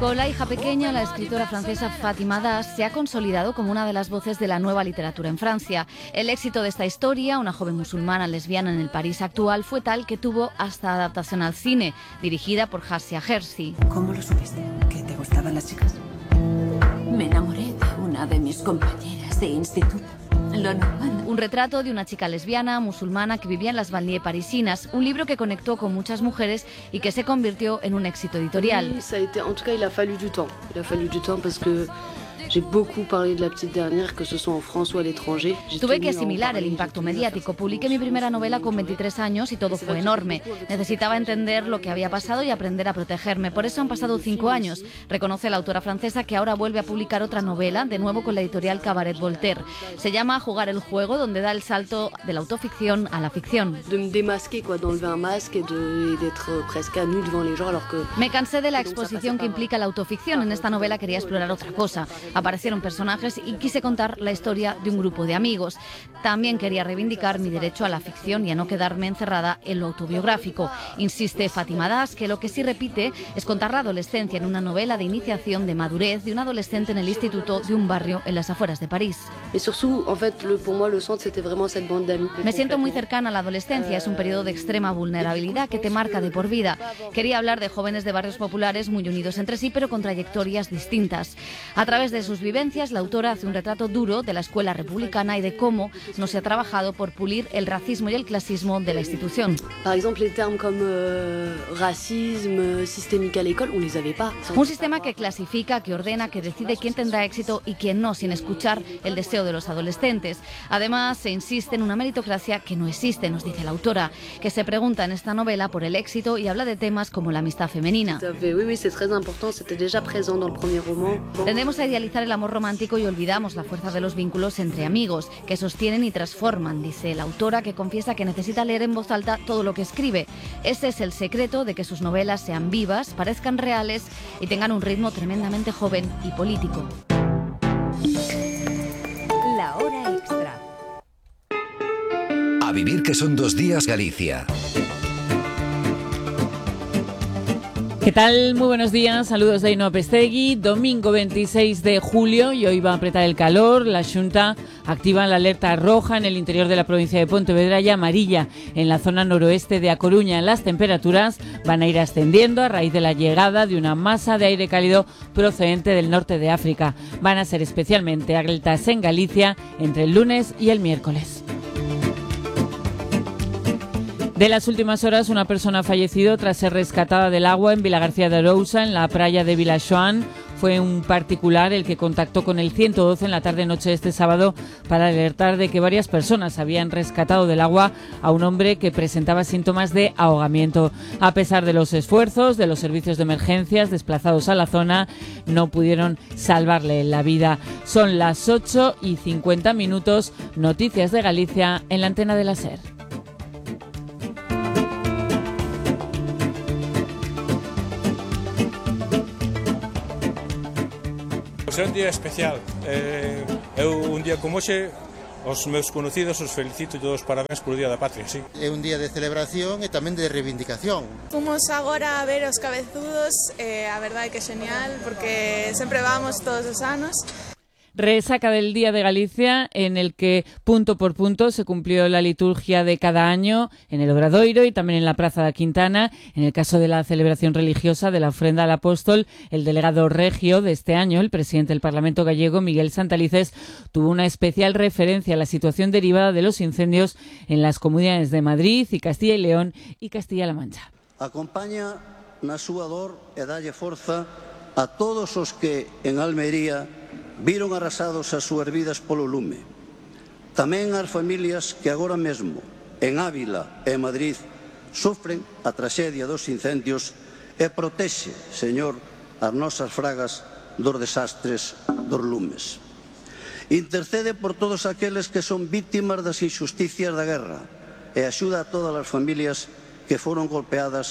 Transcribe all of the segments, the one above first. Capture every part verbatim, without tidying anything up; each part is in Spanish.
Con La hija pequeña, la escritora francesa Fatima Das se ha consolidado como una de las voces de la nueva literatura en Francia. El éxito de esta historia, una joven musulmana lesbiana en el París actual, fue tal que tuvo hasta adaptación al cine, dirigida por Hassia Hersi. ¿Cómo lo supiste? ¿Que te gustaban las chicas? Me enamoré de una de mis compañeras de instituto. Lo normal. Un retrato de una chica lesbiana musulmana que vivía en las banlieues parisinas, un libro que conectó con muchas mujeres y que se convirtió en un éxito editorial. Ça a été, en tout cas, il a fallu du temps. Il a fallu du temps parce que j'ai beaucoup parlé de La petite dernière, que ce soit en France ou à l'étranger. Tuve que asimilar el impacto mediático. Publiqué mi primera novela con veintitrés años y todo fue enorme. Necesitaba entender lo que había pasado y aprender a protegerme. Por eso han pasado cinco años. Reconoce la autora francesa que ahora vuelve a publicar otra novela, de nuevo con la editorial Cabaret Voltaire. Se llama Jugar el juego, donde da el salto de la autoficción a la ficción. De me démasquer, quoi, d'enlever un masque et de, et d'être presque à nu devant les gens, alors que... Me cansé de la exposición que implica la autoficción. En esta novela quería explorar otra cosa. Aparecieron personajes y quise contar la historia de un grupo de amigos. También quería reivindicar mi derecho a la ficción y a no quedarme encerrada en lo autobiográfico. Insiste Fatima Das que lo que sí repite es contar la adolescencia en una novela de iniciación, de madurez, de un adolescente en el instituto de un barrio en las afueras de París. Me siento muy cercana a la adolescencia. Es un periodo de extrema vulnerabilidad que te marca de por vida. Quería hablar de jóvenes de barrios populares muy unidos entre sí, pero con trayectorias distintas. A través de sus vivencias, la autora hace un retrato duro de la escuela republicana y de cómo no se ha trabajado por pulir el racismo y el clasismo de la institución. Par exemple, les termes comme euh, racisme, systémique à l'école, on les avait pas. Un sistema que clasifica, que ordena, que decide quién tendrá éxito y quién no, sin escuchar el deseo de los adolescentes. Además, se insiste en una meritocracia que no existe, nos dice la autora, que se pregunta en esta novela por el éxito y habla de temas como la amistad femenina. Oui, oui, c'est très important, c'était déjà présent dans le premier roman. Tendemos a idealizar el amor romántico y olvidamos la fuerza de los vínculos entre amigos, que sostienen y transforman, dice la autora, que confiesa que necesita leer en voz alta todo lo que escribe. Ese es el secreto de que sus novelas sean vivas, parezcan reales y tengan un ritmo tremendamente joven y político. La hora extra. A vivir que son dos días Galicia. ¿Qué tal? Muy buenos días, saludos de Ainhoa Pestegui. Domingo veintiséis de julio y hoy va a apretar el calor. La Xunta activa la alerta roja en el interior de la provincia de Pontevedra y amarilla en la zona noroeste de A Coruña. Las temperaturas van a ir ascendiendo a raíz de la llegada de una masa de aire cálido procedente del norte de África. Van a ser especialmente altas en Galicia entre el lunes y el miércoles. De las últimas horas, una persona ha fallecido tras ser rescatada del agua en Vilagarcía de Arousa, en la playa de Vilaxoán. Fue un particular el que contactó con el ciento doce en la tarde-noche de este sábado para alertar de que varias personas habían rescatado del agua a un hombre que presentaba síntomas de ahogamiento. A pesar de los esfuerzos de los servicios de emergencias desplazados a la zona, no pudieron salvarle la vida. Son las ocho y cincuenta minutos. Noticias de Galicia en la antena de la SER. É un día especial. Eh, eu un día como hoxe, os meus conocidos os felicito e todos os parabéns polo Día da Patria, sí. É un día de celebración e tamén de reivindicación. Fomos agora a ver os cabezudos, eh, a verdade que é genial, porque sempre vamos todos os anos. Resaca del Día de Galicia, en el que punto por punto se cumplió la liturgia de cada año en el Obradoiro y también en la Praza da Quintana. En el caso de la celebración religiosa de la ofrenda al apóstol, el delegado regio de este año, el presidente del Parlamento gallego, Miguel Santalices, tuvo una especial referencia a la situación derivada de los incendios en las comunidades de Madrid y Castilla y León y Castilla-La Mancha. Acompaña na súa dor e dalle forza a todos os que en Almería viron arrasados as súas vidas polo lume. Tamén as familias que agora mesmo en Ávila e Madrid sofren a traxedia dos incendios e protexe, Señor, as nosas fragas dos desastres dos lumes. Intercede por todos aqueles que son vítimas das injusticias da guerra e axuda a todas as familias que foron golpeadas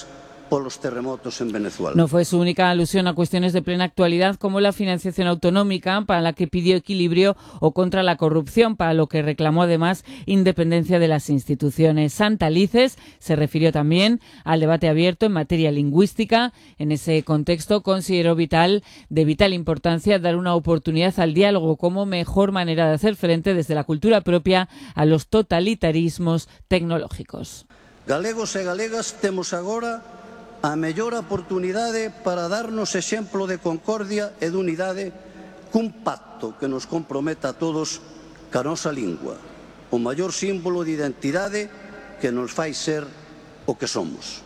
por los terremotos en Venezuela. No fue su única alusión a cuestiones de plena actualidad como la financiación autonómica, para la que pidió equilibrio, o contra la corrupción, para lo que reclamó además independencia de las instituciones. Santalices se refirió también al debate abierto en materia lingüística. En ese contexto consideró vital, de vital importancia, dar una oportunidad al diálogo como mejor manera de hacer frente desde la cultura propia a los totalitarismos tecnológicos. Galegos e galegas temos agora a mellor oportunidade para darnos exemplo de concordia e de unidade cun pacto que nos comprometa a todos ca nosa lingua, o maior símbolo de identidade que nos fai ser o que somos.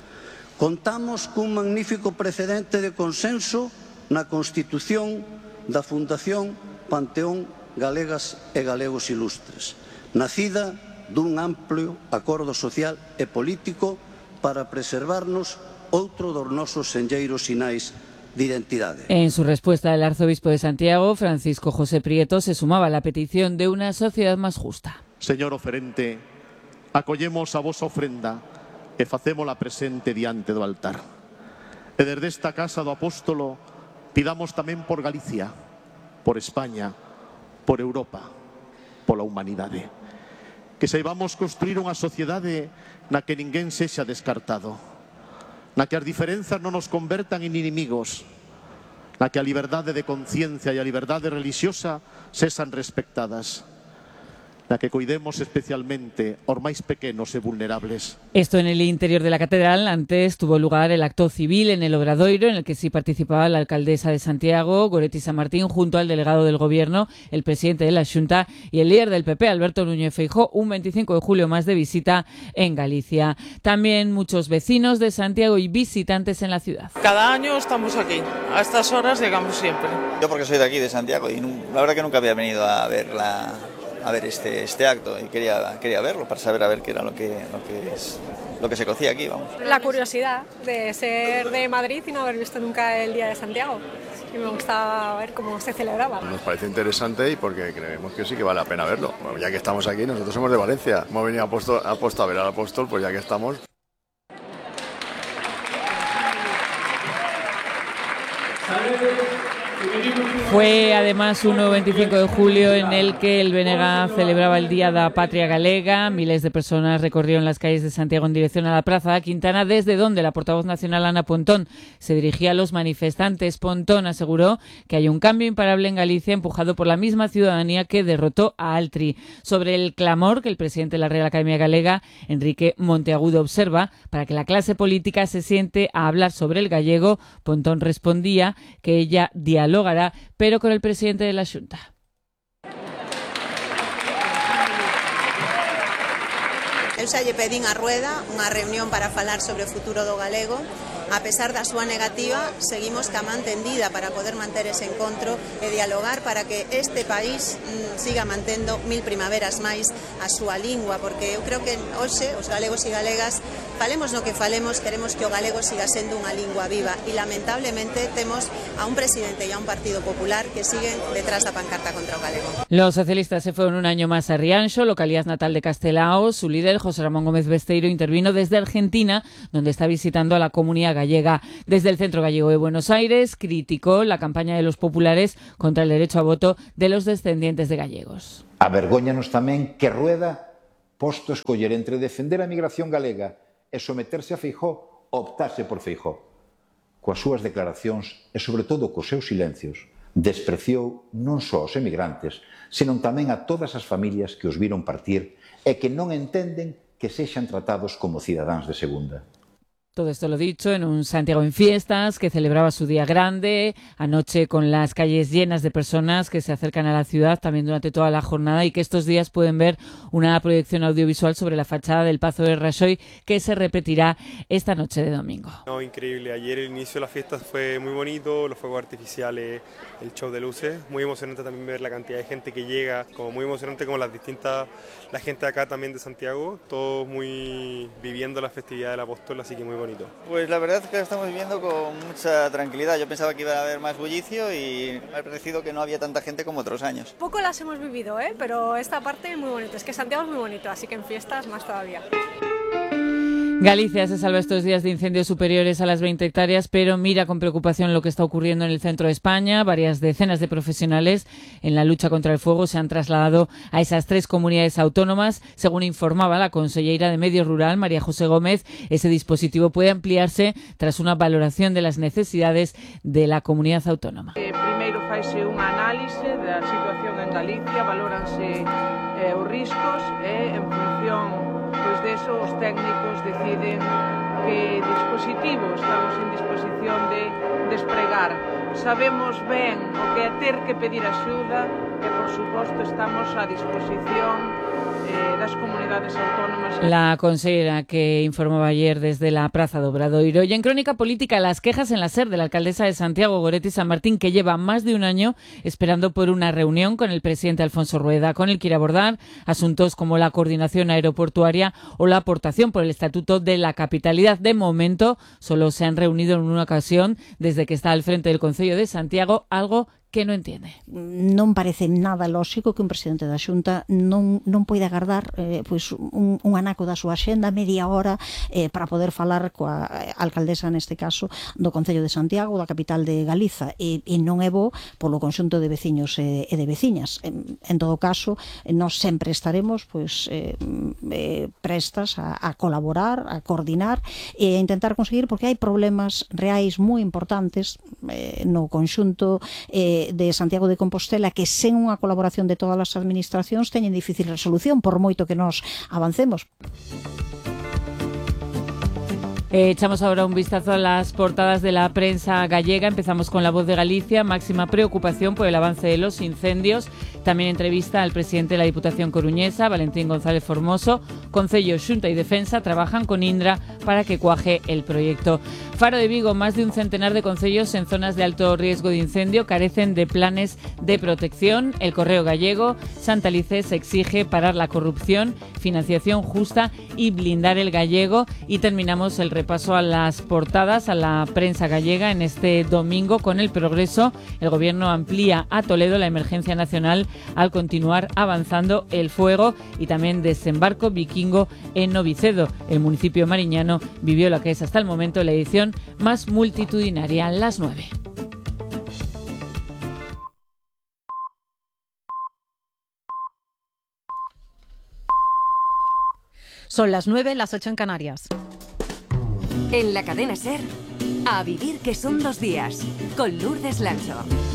Contamos cun magnífico precedente de consenso na Constitución da Fundación Panteón Galegas e Galegos Ilustres, nacida dun amplio acordo social e político para preservarnos outro dos nosos senlleiros sinais de identidade. En su respuesta, el arzobispo de Santiago, Francisco José Prieto, se sumaba a la petición de una sociedad más justa. Señor oferente, acollemos a vosa ofrenda e facémola presente diante do altar. E desde esta casa do apóstolo pidamos tamén por Galicia, por España, por Europa, pola humanidade. Que saibamos construir unha sociedade na que ninguén sexa descartado, na que as diferenzas non nos convertan en inimigos, na que a liberdade de conciencia e a liberdade religiosa sexan respectadas, na que cuidemos especialmente os máis pequenos e vulnerables. Esto en el interior de la catedral. Antes tuvo lugar el acto civil en el Obradoiro, en el que sí participaba la alcaldesa de Santiago, Goretti San Martín, junto al delegado del Gobierno, el presidente de la Xunta y el líder del P P, Alberto Núñez Feijóo, un veinticinco de julio más de visita en Galicia. También muchos vecinos de Santiago y visitantes en la ciudad. Cada año estamos aquí, a estas horas llegamos siempre. Yo porque soy de aquí, de Santiago, y la verdad que nunca había venido a ver la... a ver este, este acto y quería, quería verlo para saber a ver qué era lo que, lo, que es, lo que se cocía aquí, vamos. La curiosidad de ser de Madrid y no haber visto nunca el Día de Santiago. Y me gustaba ver cómo se celebraba. Nos parece interesante y porque creemos que sí que vale la pena verlo. Bueno, ya que estamos aquí, nosotros somos de Valencia, hemos venido a Apóstol, a, Apóstol, a ver al apóstol, pues ya que estamos... Fue además un nuevo veinticinco de julio en el que el B N G celebraba el Día da Patria Galega. Miles de personas recorrieron las calles de Santiago en dirección a la Plaza da Quintana, desde donde la portavoz nacional Ana Pontón se dirigía a los manifestantes. Pontón aseguró que hay un cambio imparable en Galicia, empujado por la misma ciudadanía que derrotó a Altri. Sobre el clamor que el presidente de la Real Academia Galega, Enrique Monteagudo, observa para que la clase política se siente a hablar sobre el gallego, Pontón respondía que ella dialogará, pero con el presidente de la Xunta. Eu xa lle pedín a Rueda unha reunión para falar sobre o futuro do galego. A pesar da súa negativa, seguimos ca man tendida para poder manter ese encontro e dialogar para que este país mm, siga mantendo mil primaveras máis a súa lingua, porque eu creo que hoxe os galegos e galegas, falemos no que falemos, queremos que o galego siga sendo unha lingua viva, e lamentablemente temos a un presidente e a un Partido Popular que siguen detrás da pancarta contra o galego. Los socialistas se fueron un año más a Rianxo, localidad natal de Castelao. Su líder, José Ramón Gómez Besteiro, intervino desde Argentina, donde está visitando a la comunidad gallega. Desde el Centro Gallego de Buenos Aires criticó la campaña de los populares contra el derecho a voto de los descendientes de gallegos. Avergóñanos tamén que Rueda, posto a escoller entre defender a migración galega e someterse a Feijóo, optase por Feijóo. Coas súas declaracións e sobre todo cos seus silencios, despreciou non só aos emigrantes, senón tamén a todas as familias que os viron partir e que non entenden que sexan tratados como cidadáns de segunda. Todo esto lo dicho en un Santiago en fiestas, que celebraba su día grande, anoche con las calles llenas de personas que se acercan a la ciudad también durante toda la jornada, y que estos días pueden ver una proyección audiovisual sobre la fachada del Pazo de Raxoi, que se repetirá esta noche de domingo. No, increíble. Ayer el inicio de las fiestas fue muy bonito, los fuegos artificiales, el show de luces. Muy emocionante también ver la cantidad de gente que llega, como muy emocionante como las distintas, la gente acá también de Santiago, todos muy viviendo la festividad del Apóstol, así que muy bonito. Pues la verdad es que lo estamos viviendo con mucha tranquilidad. Yo pensaba que iba a haber más bullicio y me ha parecido que no había tanta gente como otros años. Poco las hemos vivido, ¿eh? Pero esta parte es muy bonita. Es que Santiago es muy bonito, así que en fiestas más todavía. Galicia se salva estos días de incendios superiores a las veinte hectáreas, pero mira con preocupación lo que está ocurriendo en el centro de España. Varias decenas de profesionales en la lucha contra el fuego se han trasladado a esas tres comunidades autónomas. Según informaba la consellera de Medio Rural, María José Gómez, ese dispositivo puede ampliarse tras una valoración de las necesidades de la comunidad autónoma. Eh, primeiro faise unha análise da situación en Galicia, valóranse eh, os riscos e en función pois de eso os técnicos deciden que dispositivo estamos en disposición de despregar. Sabemos ben o que é ter que pedir axuda e, por suposto, estamos a disposición eh, das comunidades autónomas. La consejera que informaba ayer desde la Praza de Obradoiro. Y en crónica política, las quejas en la SER de la alcaldesa de Santiago, Goretti San Martín, que lleva más de un año esperando por una reunión con el presidente Alfonso Rueda, con el que quiere abordar asuntos como la coordinación aeroportuaria o la aportación por el Estatuto de la Capitalidad. De momento, solo se han reunido en una ocasión desde que está al frente del Concello de Santiago, algo que non entiende. Non parece nada lóxico que un presidente da Xunta non, non poida agardar eh, pois un, un anaco da súa axenda media hora eh, para poder falar coa alcaldesa, neste caso, do Concello de Santiago, da capital de Galiza, e, e non é bo polo conxunto de veciños e, e de veciñas. En, en todo caso, nós sempre estaremos pois eh, eh, prestas a, a colaborar, a coordinar e a intentar conseguir, porque hai problemas reais moi importantes eh, no conxunto eh, de Santiago de Compostela que sen unha colaboración de todas as administracións teñen difícil resolución, por moito que nos avancemos. Eh, echamos ahora un vistazo a las portadas de la prensa gallega. Empezamos con La Voz de Galicia. Máxima preocupación por el avance de los incendios. También entrevista al presidente de la Diputación coruñesa, Valentín González Formoso. Concello, Xunta y Defensa trabajan con Indra para que cuaje el proyecto. Faro de Vigo, más de un centenar de concellos en zonas de alto riesgo de incendio carecen de planes de protección. El Correo Gallego, Santa Lices exige parar la corrupción, financiación justa y blindar el gallego. Y terminamos el repaso a las portadas, a la prensa gallega en este domingo con El Progreso. El Gobierno amplía a Toledo la emergencia nacional al continuar avanzando el fuego, y también desembarco vikingo en Novicedo. El municipio mariñano vivió lo que es hasta el momento la edición más multitudinaria, las nueve. Son las nueve, las ocho en Canarias. En la cadena SER, a vivir que son dos días, con Lourdes Lancho.